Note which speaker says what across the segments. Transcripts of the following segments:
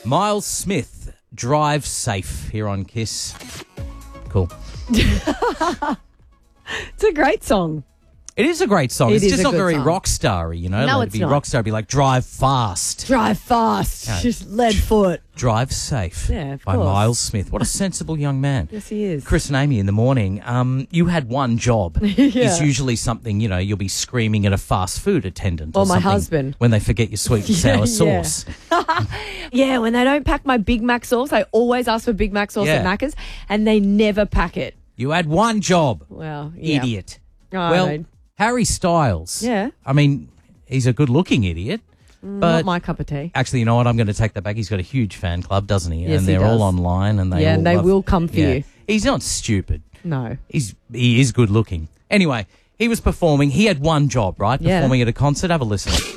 Speaker 1: Miles Smith, Drive Safe, here on Kiss. Cool.
Speaker 2: It's a great song.
Speaker 1: It is a great song.
Speaker 2: It
Speaker 1: It's
Speaker 2: is
Speaker 1: just
Speaker 2: a
Speaker 1: not
Speaker 2: good
Speaker 1: very
Speaker 2: song.
Speaker 1: rock starry, you know?
Speaker 2: No,
Speaker 1: Like,
Speaker 2: it's
Speaker 1: to be
Speaker 2: not.
Speaker 1: rock star, it'd be like Drive Fast.
Speaker 2: Drive fast.
Speaker 1: Yeah.
Speaker 2: Just lead foot.
Speaker 1: Drive Safe
Speaker 2: Yeah, of
Speaker 1: by
Speaker 2: course.
Speaker 1: Miles Smith. What a sensible young man.
Speaker 2: Yes, he is.
Speaker 1: Chris and Amy in the morning, you had one job. It's usually something, you know, you'll be screaming at a fast food attendant.
Speaker 2: Or my
Speaker 1: something
Speaker 2: husband.
Speaker 1: When they forget your sweet and sour
Speaker 2: Yeah.
Speaker 1: sauce.
Speaker 2: Yeah, when they don't pack my Big Mac sauce, I always ask for Big Mac sauce
Speaker 1: Yeah.
Speaker 2: at Macca's, and they never pack it.
Speaker 1: You had one job.
Speaker 2: Well, yeah.
Speaker 1: Idiot.
Speaker 2: Oh,
Speaker 1: well,
Speaker 2: no.
Speaker 1: Harry Styles.
Speaker 2: Yeah.
Speaker 1: I mean, he's a good-looking idiot. But
Speaker 2: Not my cup of tea.
Speaker 1: actually, you know what? I'm going to take that back. He's got a huge fan club, doesn't he?
Speaker 2: Yes,
Speaker 1: and
Speaker 2: he
Speaker 1: they're all
Speaker 2: does.
Speaker 1: online, and they
Speaker 2: Yeah,
Speaker 1: all
Speaker 2: and they
Speaker 1: love-
Speaker 2: will come for you.
Speaker 1: He's not stupid.
Speaker 2: No.
Speaker 1: He is good-looking. Anyway, he was performing. He had one job, right?
Speaker 2: Yeah.
Speaker 1: Performing at a concert. Have a listen.
Speaker 3: I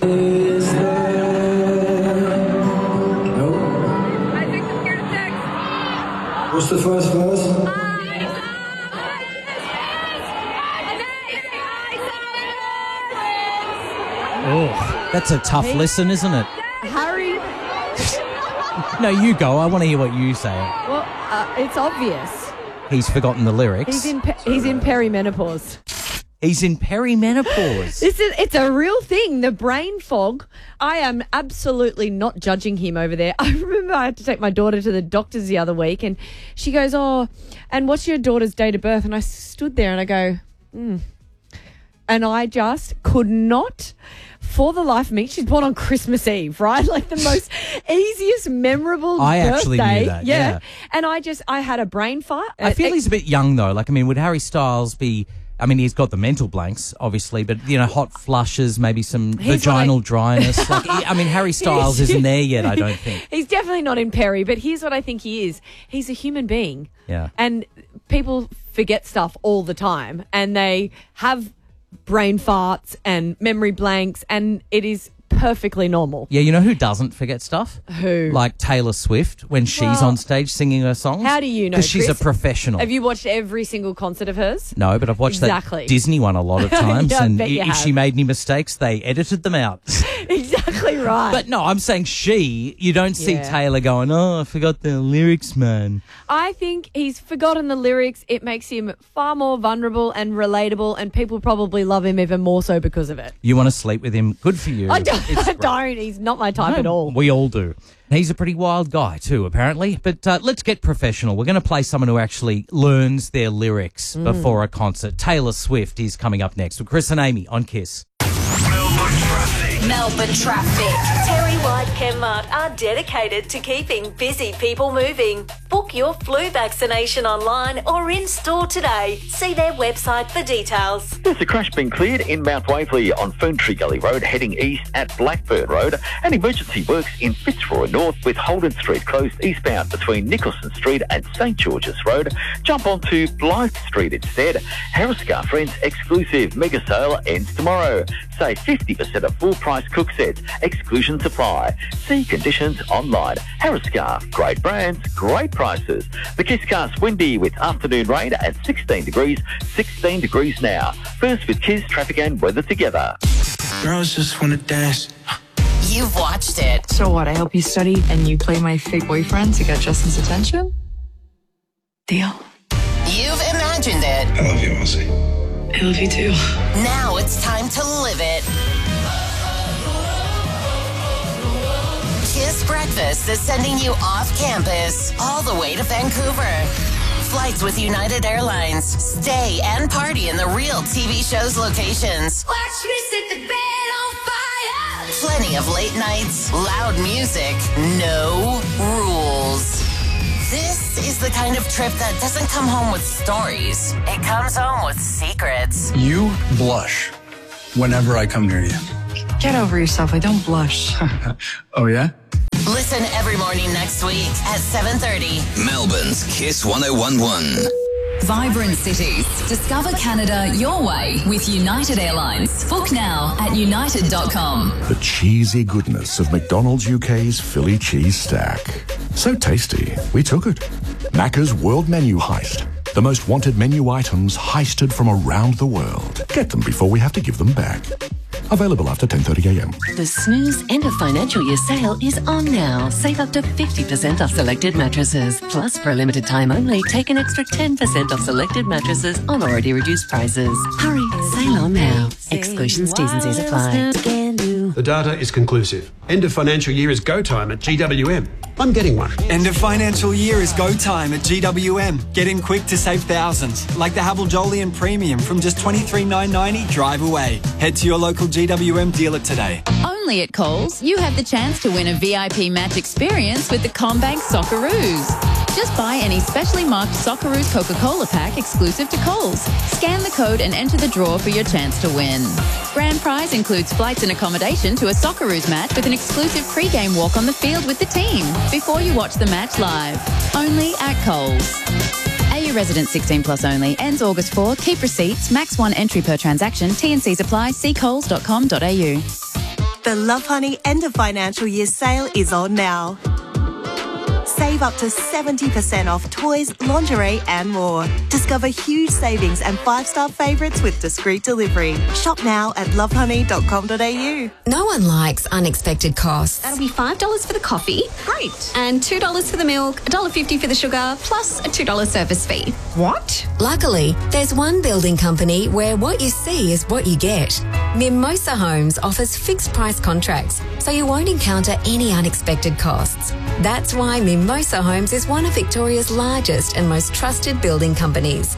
Speaker 3: think I'm scared of sex.
Speaker 4: What's the first verse?
Speaker 1: Oh, that's a tough listen, isn't it?
Speaker 2: Harry,
Speaker 1: No, you go. I want to hear what you say.
Speaker 2: well, it's obvious.
Speaker 1: He's forgotten the lyrics.
Speaker 2: He's in perimenopause.
Speaker 1: He's in perimenopause.
Speaker 2: It's a real thing. The brain fog. I am absolutely not judging him over there. I remember I had to take my daughter to the doctors the other week, and she goes, "Oh, and what's your daughter's date of birth?" And I stood there and I go, and I just could not, for the life of me. She's born on Christmas Eve, right? Like the most easiest, memorable
Speaker 1: I
Speaker 2: birthday.
Speaker 1: actually knew that, yeah.
Speaker 2: And I had a brain fart.
Speaker 1: I feel he's a bit young, though. Like, I mean, would Harry Styles be... I mean, he's got the mental blanks, obviously, but, you know, hot flushes, maybe some
Speaker 2: He's
Speaker 1: vaginal
Speaker 2: like-
Speaker 1: dryness. Like, I mean, Harry Styles isn't there yet, I don't think.
Speaker 2: He's definitely not in Perry, but here's what I think he is. He's a human being.
Speaker 1: Yeah.
Speaker 2: And people forget stuff all the time, and they have brain farts and memory blanks, and it is perfectly normal.
Speaker 1: Yeah, you know who doesn't forget stuff?
Speaker 2: Who?
Speaker 1: Like Taylor Swift when she's
Speaker 2: Well,
Speaker 1: on stage singing her songs.
Speaker 2: how do you know,
Speaker 1: Because she's a
Speaker 2: Chris?
Speaker 1: professional.
Speaker 2: Have you watched every single concert of hers?
Speaker 1: No, but I've watched
Speaker 2: Exactly.
Speaker 1: that Disney one a lot of times,
Speaker 2: Yeah, I
Speaker 1: and
Speaker 2: bet you
Speaker 1: if
Speaker 2: have.
Speaker 1: she made any mistakes, they edited them out.
Speaker 2: Exactly right.
Speaker 1: But no, I'm saying you don't see
Speaker 2: Yeah.
Speaker 1: Taylor going, oh, I forgot the lyrics, man.
Speaker 2: I think he's forgotten the lyrics. It makes him far more vulnerable and relatable, and people probably love him even more so because of it.
Speaker 1: You want to sleep with him? Good for you.
Speaker 2: I don't.
Speaker 1: It's
Speaker 2: I
Speaker 1: great.
Speaker 2: don't. He's not my type at all.
Speaker 1: We all do. He's a pretty wild guy too, apparently. But let's get professional. We're going to play someone who actually learns their lyrics before a concert. Taylor Swift is coming up next with Chris and Amy on Kiss.
Speaker 5: Melbourne Traffic. Terry White Chemmart are dedicated to keeping busy people moving. Book your flu vaccination online or in store today. See their website for details.
Speaker 6: There's a crash being cleared in Mount Waverley on Ferntree Gully Road heading east at Blackburn Road, and emergency works in Fitzroy North with Holden Street closed eastbound between Nicholson Street and St George's Road. Jump onto Blythe Street instead. Harriscar Friends exclusive mega sale ends tomorrow. Save 50% of full price cook sets. Exclusion supply. See conditions online. Harriscar, great brands, great prices. The Kiss Cast windy with afternoon rain at 16 degrees. 16 degrees now. First with Kiss traffic and weather together.
Speaker 4: Girls just wanna dance.
Speaker 5: You've watched it.
Speaker 7: So what? I help you study and you play my fake boyfriend to get Justin's attention? Deal.
Speaker 5: You've imagined it.
Speaker 4: I love you, Ozzy.
Speaker 7: I love you too.
Speaker 5: Now it's time to live it. Kiss Breakfast is sending you off campus all the way to Vancouver. Flights with United Airlines. Stay and party in the real TV show's locations.
Speaker 3: Watch me set the bed on fire.
Speaker 5: Plenty of late nights, loud music, no rules. This is the kind of trip that doesn't come home with stories. It comes home with secrets.
Speaker 4: You blush whenever I come near you.
Speaker 7: Get over yourself. I don't blush.
Speaker 4: Oh, yeah?
Speaker 5: Listen every morning next week at 7:30.
Speaker 8: Melbourne's Kiss 1011.
Speaker 9: Vibrant cities. Discover Canada your way with United Airlines. Book now at united.com.
Speaker 10: The cheesy goodness of McDonald's UK's Philly cheese stack. So tasty, we took it. Macca's World Menu Heist. The most wanted menu items heisted from around the world. Get them before we have to give them back. Available after 10:30am.
Speaker 11: The Snooze end of financial year sale is on now. Save up to 50% off selected mattresses. Plus, for a limited time only, take an extra 10% off selected mattresses on already reduced prices. Hurry, sale on now. Exclusions, T's and C's apply.
Speaker 12: The data is conclusive. End of financial year is go time at GWM. I'm getting one.
Speaker 13: End of financial year is go time at GWM. Get in quick to save thousands, like the Havel Jolyon Premium from just $23,990 drive away. Head to your local GWM dealer today.
Speaker 14: Only at Coles, you have the chance to win a VIP match experience with the CommBank Socceroos. Just buy any specially marked Socceroos Coca-Cola pack exclusive to Coles. Scan the code and enter the draw for your chance to win. Grand prize includes flights and accommodation to a Socceroos match with an exclusive pre-game walk on the field with the team before you watch the match live. Only at Coles. AU resident 16 plus only. Ends August 4. Keep receipts. Max 1 entry per transaction. T&Cs apply. See coles.com.au.
Speaker 15: The Love Honey end of financial year sale is on now. Save up to 70% off toys, lingerie and more. Discover huge savings and 5-star favourites with discreet delivery. Shop now at lovehoney.com.au.
Speaker 16: No one likes unexpected costs.
Speaker 17: That'll be $5 for the coffee.
Speaker 16: Great.
Speaker 17: And $2 for the milk, $1.50 for the sugar, plus a $2 service fee.
Speaker 16: What? Luckily, there's one building company where what you see is what you get. Mimosa Homes offers fixed price contracts, so you won't encounter any unexpected costs. That's why Mimosa Homes is one of Victoria's largest and most trusted building companies.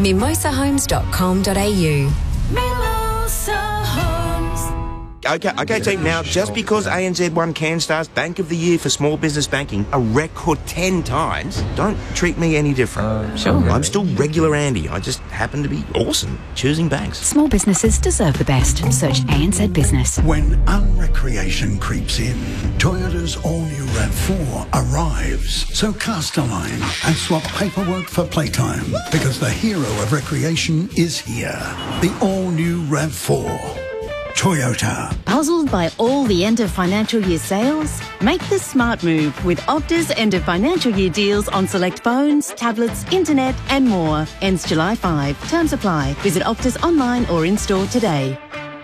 Speaker 16: mimosahomes.com.au.
Speaker 18: Mimosa Homes. Okay, team. Now, just because ANZ won CanStar's Bank of the Year for Small Business Banking a record 10 times, don't treat me any different.
Speaker 19: Sure.
Speaker 18: I'm still regular Andy. I just happen to be awesome choosing banks.
Speaker 19: Small businesses deserve the best. Search ANZ Business.
Speaker 20: When unrecreation creeps in, Toyota's all-new RAV4 arrives. So cast a line and swap paperwork for playtime, because the hero of recreation is here. The all-new RAV4. Toyota.
Speaker 21: Puzzled by all the end of financial year sales? Make the smart move with Optus end of financial year deals on select phones, tablets, internet and more. Ends July 5. Terms apply. Visit Optus online or in-store today.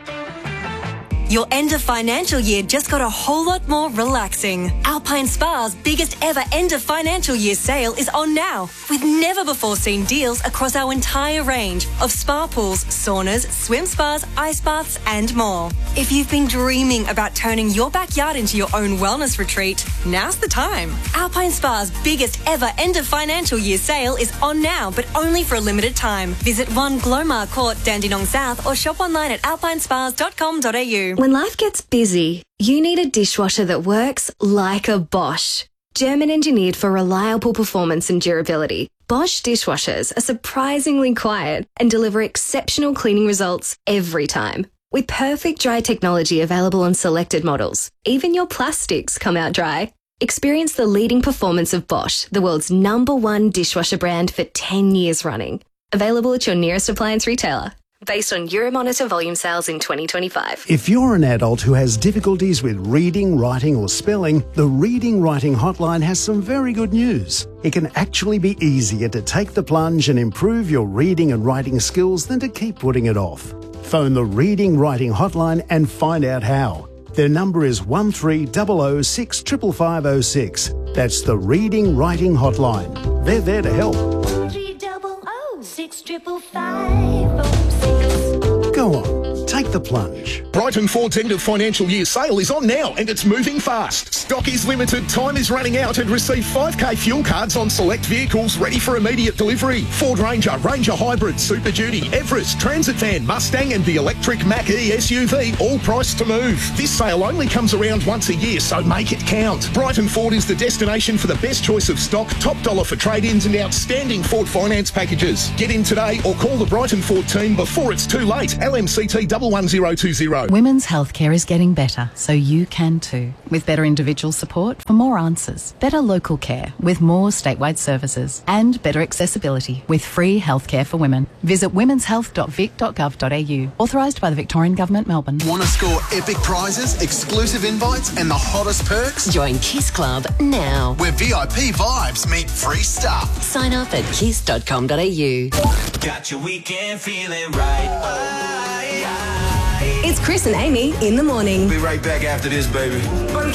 Speaker 15: Your end of financial year just got a whole lot more relaxing. Alpine Spa's biggest ever end of financial year sale is on now, with never before seen deals across our entire range of spa pools, saunas, swim spas, ice baths and more. If you've been dreaming about turning your backyard into your own wellness retreat, now's the time. Alpine Spa's biggest ever end of financial year sale is on now, but only for a limited time. Visit 1 Glomar Court, Dandenong South, or shop online at alpinespas.com.au.
Speaker 22: When life gets busy, you need a dishwasher that works like a Bosch. German engineered for reliable performance and durability, Bosch dishwashers are surprisingly quiet and deliver exceptional cleaning results every time. With perfect dry technology available on selected models, even your plastics come out dry. Experience the leading performance of Bosch, the world's #1 dishwasher brand for 10 years running. Available at your nearest appliance retailer. Based on Euromonitor volume sales in 2025.
Speaker 12: If you're an adult who has difficulties with reading, writing or spelling, the Reading Writing Hotline has some very good news. It can actually be easier to take the plunge and improve your reading and writing skills than to keep putting it off. Phone the Reading Writing Hotline and find out how. Their number is 1300 6550506. That's the Reading Writing Hotline. They're there to help.
Speaker 3: 1300 6550506.
Speaker 12: Go on, take the plunge.
Speaker 23: Brighton Ford's end of financial year sale is on now and it's moving fast. Stock is limited, time is running out, and receive 5k fuel cards on select vehicles ready for immediate delivery. Ford Ranger, Ranger Hybrid, Super Duty, Everest, Transit Van, Mustang and the electric Mach-E SUV, all priced to move. This sale only comes around once a year, so make it count. Brighton Ford is the destination for the best choice of stock, top dollar for trade-ins and outstanding Ford finance packages. Get in today or call the Brighton Ford team before it's too late. LMCT 11020.
Speaker 24: Women's healthcare is getting better, so you can too. With better individual support for more answers, better local care with more statewide services, and better accessibility with free healthcare for women. Visit womenshealth.vic.gov.au. Authorised by the Victorian Government, Melbourne.
Speaker 25: Want to score epic prizes, exclusive invites and the hottest perks?
Speaker 11: Join Kiss Club now.
Speaker 25: Where VIP vibes meet free stuff.
Speaker 11: Sign up at kiss.com.au.
Speaker 26: Got your weekend feeling right.
Speaker 15: It's
Speaker 22: It's Chris and Amy in the morning.
Speaker 1: Be right back after this, baby.